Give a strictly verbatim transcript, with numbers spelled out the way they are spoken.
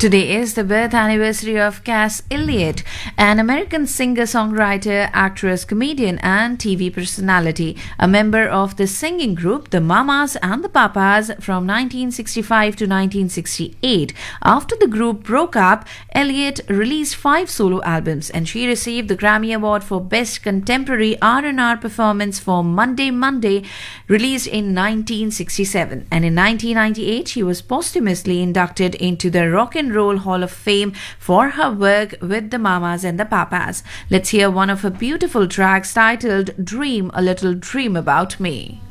Today is the birth anniversary of Cass Elliot, an American singer, songwriter, actress, comedian, and T V personality, a member of the singing group The Mamas and the Papas from nineteen sixty-five to nineteen sixty-eight. After the group broke up, Elliot released five solo albums, and she received the Grammy Award for Best Contemporary R and R Performance for Monday Monday, released in nineteen sixty-seven. And in nineteen ninety-eight, she was posthumously inducted into the Rock and Roll Hall of Fame for her work with the Mamas and the Papas. Let's hear one of her beautiful tracks titled Dream a Little Dream About Me.